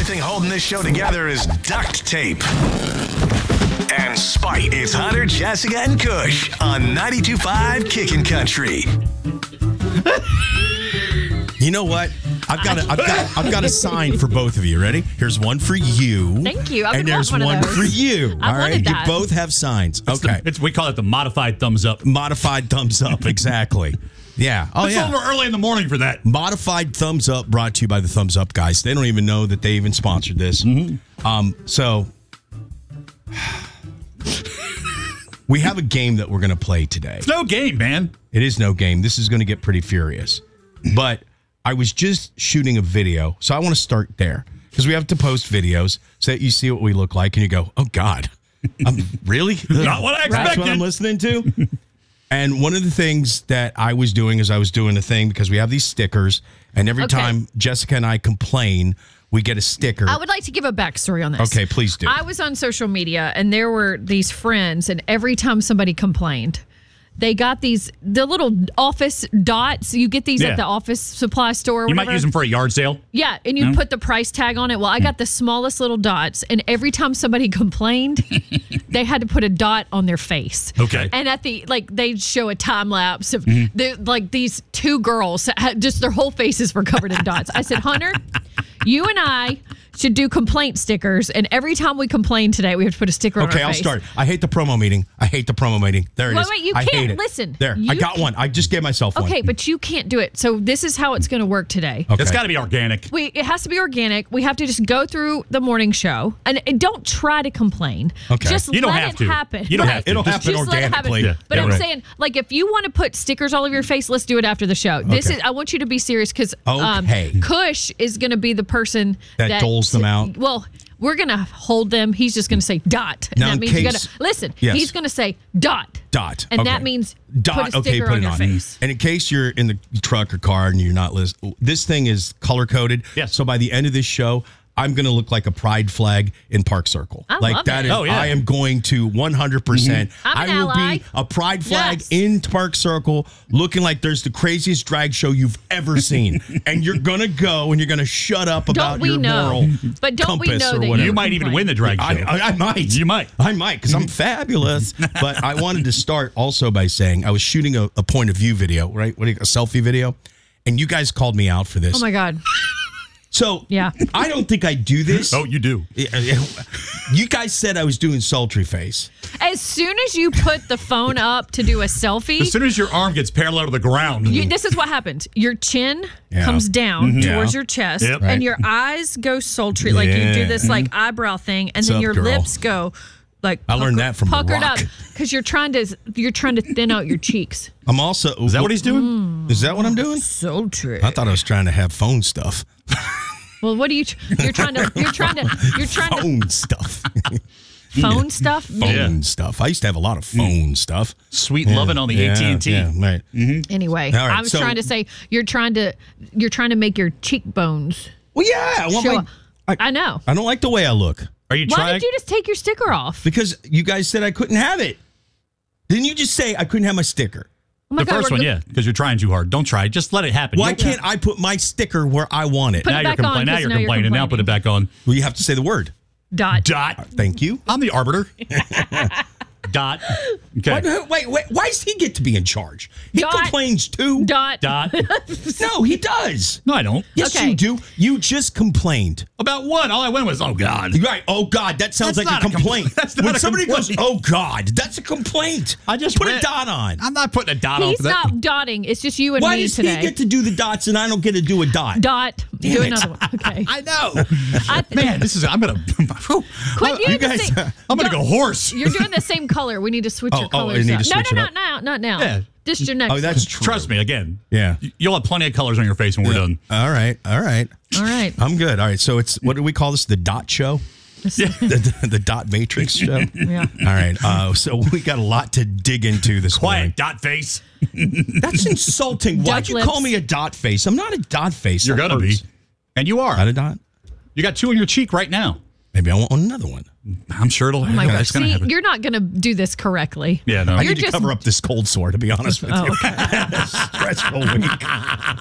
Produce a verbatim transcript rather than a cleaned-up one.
only thing holding this show together is duct tape and spite. It's Hunter, Jessica, and Kush on ninety-two point five Kickin' Country. You know what? I've got a, I've got I've got a sign for both of you. Ready? Here's one for you. Thank you. I've and been there's wanting one one of those. for you. I all right. wanted that. You both have signs. It's okay. The, it's we call it the modified thumbs up. Modified thumbs up. Exactly. Yeah. Oh it's yeah. a little early in the morning for that. Modified thumbs up brought to you by the Thumbs Up guys. They don't even know that they even sponsored this. Mm-hmm. Um. So we have a game that we're going to play today. It's no game, man. It is no game. This is going to get pretty furious. But I was just shooting a video, so I want to start there because we have to post videos so that you see what we look like and you go, oh, God, I'm really? Not what I expected. That's what I'm listening to? And one of the things that I was doing is I was doing a thing because we have these stickers, and every Okay. time Jessica and I complain, we get a sticker. I would like to give a backstory on this. Okay, please do. I was on social media, and there were these friends, and every time somebody complained, they got these, the little office dots. You get these Yeah. at the office supply store or You whatever. might use them for a yard sale. Yeah, and you No? put the price tag on it. Well, I got the smallest little dots, and every time somebody complained, they had to put a dot on their face. Okay. And at the, like, they'd show a time lapse of, Mm-hmm. the, like, these two girls, had, just their whole faces were covered in dots. I said, Hunter, you and I should do complaint stickers, and every time we complain today, we have to put a sticker on our face. Okay, I'll start. I hate the promo meeting. I hate the promo meeting. There it Wait, is. wait, you I can't. hate it. Listen, There, I you got one. I just gave myself one. Okay, but you can't do it. So this is how it's going to work today. Okay. It's got to be organic. We, it has to be organic. We have to just go through the morning show and, and don't try to complain. Okay. Just You don't let have it to. happen. You don't Right. have to. It'll Just- happen Just let it happen. organically. Yeah. But Yeah, I'm right. saying, like, if you want to put stickers all over your face, let's do it after the show. This Okay. is. I want you to be serious because Okay. um, Kush is going to be the person That that, doles them out. Well, we're going to hold them. He's just going to say dot. And Now, that in means you got case- to listen. Yes. He's going to say dot. Dot. And Okay. that means Dot. put a Okay, sticker put on it your on. face. And in case you're in the truck or car and you're not listening, this thing is color coded. Yes. So by the end of this show, I'm going to look like a pride flag in Park Circle. I like love that it. is, Oh, yeah. I am going to one hundred percent. I'm an I will ally. be a pride flag Yes. in Park Circle, looking like there's the craziest drag show you've ever seen. And you're going to go and you're going to shut up about Don't we your know? moral But don't we compass know or that whatever. You might even win the drag show. I, I, I might. You might. I might, because I'm fabulous. But I wanted to start also by saying I was shooting a, a point of view video, right? What do you, a selfie video, and you guys called me out for this. Oh my God. So Yeah. I don't think I do this. Oh, you do. You guys said I was doing sultry face. As soon as you put the phone up to do a selfie, As soon as your arm gets parallel to the ground. you, this is what happens. Your chin Yeah. comes down Mhm. towards Yeah. your chest, Yep. and Right. your eyes go sultry. Like you do Yeah. this like eyebrow thing, and then up, your girl? lips go like I learned that from The puckered Rock. up because you're trying to you're trying to thin out your cheeks. I'm also. Is that what he's doing? Is that what I'm doing? Sultry. I thought I was trying to have phone stuff. Well, what are you? tr- You're trying to. You're trying to. You're trying to Phone stuff. phone stuff. phone Yeah. stuff. I used to have a lot of phone stuff. Sweet loving on the Yeah, A T and T. Yeah, right. Anyway, All right, I was so- trying to say you're trying to you're trying to make your cheekbones Well, yeah. I, want show. my- up. I, I know. I don't like the way I look. Are you Why trying? did you just take your sticker off? Because you guys said I couldn't have it. Didn't you just say I couldn't have my sticker? Oh my the God, first we're one, go- yeah, because you're trying too hard. Don't try. Just let it happen. Why You- can't I put my sticker where I want it? Put it now you're back on, complaining. Now 'cause you're now you're complaining. Now put it back on. Well, you have to say the word. Dot. Dot. Thank you. I'm the arbiter. Dot. Okay. Why, wait, wait. Why does he get to be in charge? He Dot. complains too. Dot. Dot. No, he does. No, I don't. Yes, Okay. you do. You just complained. About what? All I went was, oh God. Right. Oh God, that sounds That's like a not a compl- complaint. that's not when a somebody complaint. goes, "Oh God," that's a complaint. I just put read- a dot on. I'm not putting a dot on He's for that. not dotting. It's just you and Why me does today. he get to do the dots and I don't get to do a dot? Dot. Damn Do it. another one. Okay. I know. I th- Man, this is. I'm gonna. whew. Quit you you guys- the same, I'm gonna Don't- go horse. You're doing the same color. We need to switch Oh, your oh, I colors need up. to no, switch no, it no, up. no, not now. Yeah. Just your next. Oh, that's true. Trust me. Again. Yeah. You'll have plenty of colors on your face when we're done. All right. All right. All right. I'm good. All right. So it's what do we call this? The dot show? the, the, the dot matrix show? Yeah. All right. Uh, so we got a lot to dig into this morning. Quiet. Dot face. That's insulting. Why'd Duck you lips. call me a dot face? I'm not a dot face. You're That gonna be, hurts. and you are. Not a dot? You got two in your cheek right now. Maybe I want another one. I'm sure it'll. Oh my yeah, gosh. it's gonna See, happen. you're not going to do this correctly. Yeah, no. I You're need to just- cover up this cold sore, to be honest with Oh, you. okay. Stressful week.